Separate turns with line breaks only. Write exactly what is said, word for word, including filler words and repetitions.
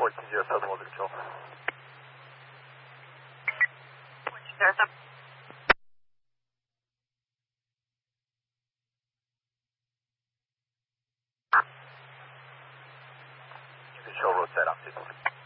fourteen zero seven was control.
fourteen zero seven.
Control road set up.